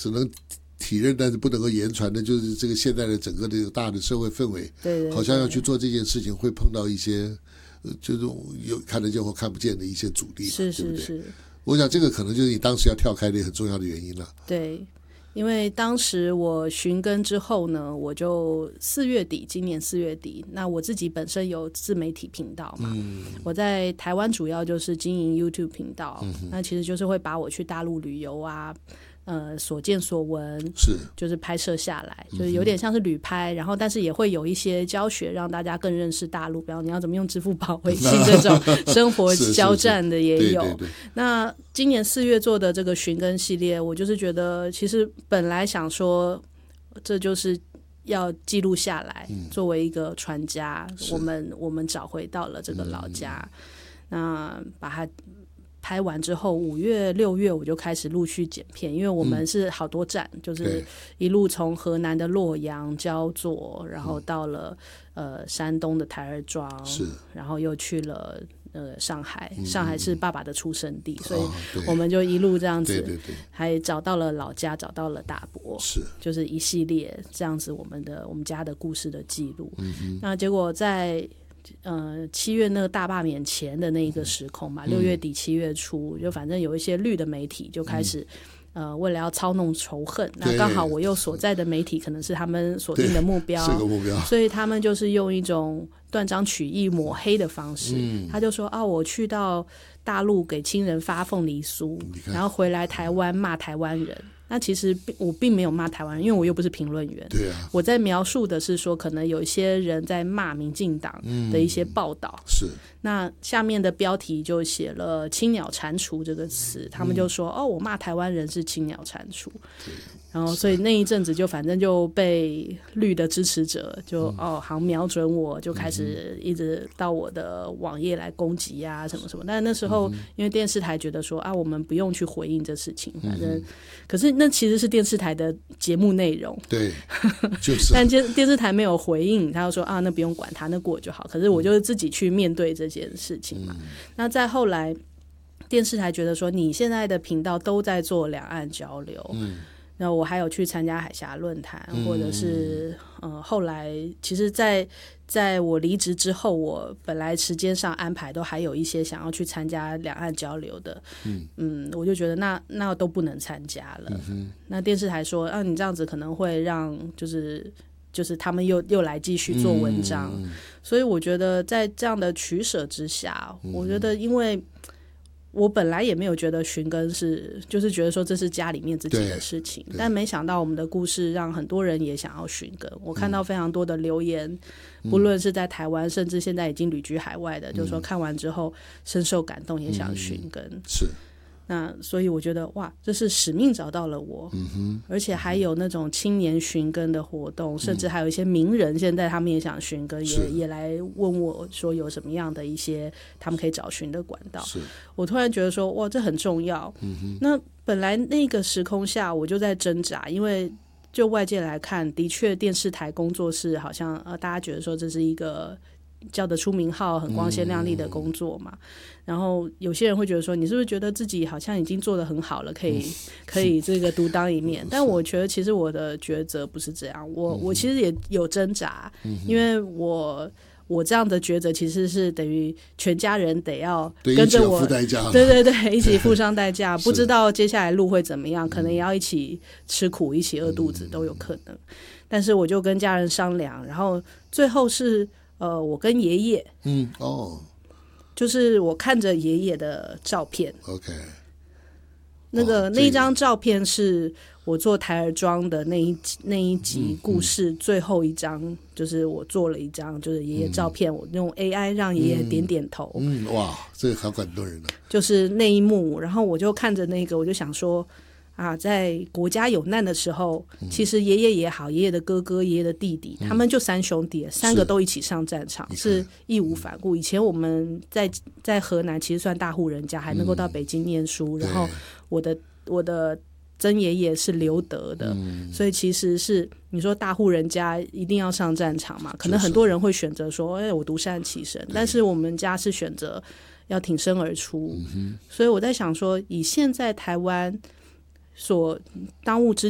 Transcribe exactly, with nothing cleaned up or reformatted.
只能体认但是不能够言传的，就是这个现在的整个这个大的社会氛围， 对对对， 好像要去做这件事情会碰到一些呃，这种有看得见或看不见的一些阻力， 是是对不对？ 是， 我想这个可能就是你当时要跳开的很重要的原因了。 对。因为当时我寻根之后呢，我就四月底，今年四月底，那我自己本身有自媒体频道嘛，嗯、我在台湾主要就是经营 YouTube 频道，嗯、那其实就是会把我去大陆旅游啊，呃，所见所闻是就是拍摄下来，就是有点像是旅拍，然后但是也会有一些教学，让大家更认识大陆，比方你要怎么用支付宝、微信这种生活交战的也有。 是是是对对对， 那今年四月做的这个寻根系列，我就是觉得其实本来想说这就是要记录下来，嗯、作为一个传家，我们我们找回到了这个老家，嗯、那把它拍完之后，五月六月我就开始陆续剪片，因为我们是好多站，嗯、就是一路从河南的洛阳、焦作，然后到了、嗯、呃山东的台儿庄， 是， 然后又去了呃上海，嗯、上海是爸爸的出生地，嗯、所以哦、 我们就一路这样子， 对对对， 还找到了老家，找到了大伯， 是， 就是一系列这样子我们的我们家的故事的记录。嗯、那结果在呃，七月那个大罢免前的那一个时空嘛，六、嗯、月底七月初，就反正有一些绿的媒体就开始，嗯、呃，为了要操弄仇恨，那刚好我又所在的媒体可能是他们锁定的目标， 是个目标， 所以他们就是用一种断章取义、抹黑的方式，嗯、他就说啊，我去到大陆给亲人发凤梨酥，然后回来台湾骂台湾人。那其实我并没有骂台湾人，因为我又不是评论员。 对啊， 我在描述的是说，可能有一些人在骂民进党的一些报道。嗯、 是。 那下面的标题就写了“青鸟蟾蜍”这个词，他们就说：“嗯、哦，我骂台湾人是青鸟蟾蜍。”然后，所以那一阵子就反正就被绿的支持者就、嗯、哦，好像瞄准我，就开始一直到我的网页来攻击啊，什么什么。但是那时候、嗯、因为电视台觉得说啊，我们不用去回应这事情，反正、嗯、可是那其实是电视台的节目内容， 对，就是。 但电电视台没有回应，他就说啊，那不用管他，那过就好。可是我就是自己去面对这件事情嘛。嗯、那再后来，电视台觉得说，你现在的频道都在做两岸交流。嗯，那我还有去参加海峡论坛，嗯、或者是呃，后来其实在，在我离职之后，我本来时间上安排都还有一些想要去参加两岸交流的，嗯, 嗯我就觉得那那都不能参加了。嗯、那电视台说，啊，你这样子可能会让就是就是他们又又来继续做文章，嗯、所以我觉得在这样的取舍之下，嗯、我觉得因为。我本来也没有觉得寻根是，就是觉得说这是家里面自己的事情，但没想到我们的故事让很多人也想要寻根。我看到非常多的留言，嗯、不论是在台湾，甚至现在已经旅居海外的，嗯、就是说看完之后深受感动，也想寻根。嗯、 是。 那所以我觉得哇，这是使命找到了我，嗯哼，而且还有那种青年寻根的活动，嗯、甚至还有一些名人，现在他们也想寻根，也也来问我说有什么样的一些他们可以找寻的管道。我突然觉得说哇，这很重要。嗯哼，那本来那个时空下我就在挣扎，因为就外界来看，的确电视台工作室好像呃大家觉得说这是一个叫得出名号、很光鲜亮丽的工作嘛。嗯、然后有些人会觉得说，你是不是觉得自己好像已经做得很好了，可以、嗯、可以这个独当一面？但我觉得其实我的抉择不是这样，我、嗯、我其实也有挣扎，嗯、因为我我这样的抉择其实是等于全家人得要跟着我， 对， 对对对，一起付上代价，不知道接下来路会怎么样，可能也要一起吃苦，一起饿肚子、嗯、都有可能。但是我就跟家人商量，然后最后是。呃，我跟爷爷， 嗯，哦， 就是我看着爷爷的照片 ，OK， 那个、哦、那一张照片是我做台儿庄的那一那一集故事最后一张，嗯嗯、就是我做了一张就是爷爷照片，嗯、我用 A I 让爷爷点点头， 嗯，嗯哇，这个好感动人啊！ 就是那一幕，然后我就看着那个，我就想说。啊，在国家有难的时候，嗯、其实爷爷也好，爷爷的哥哥、爷爷的弟弟，嗯、他们就三兄弟，三个都一起上战场，是, 是义无反顾。以前我们在在河南其实算大户人家，还能够到北京念书。嗯、然后我的我的曾爷爷是留德的，嗯、所以其实是你说大户人家一定要上战场嘛？可能很多人会选择说，哎，我独善其身，但是我们家是选择要挺身而出。嗯、所以我在想说，以现在台湾。所当务之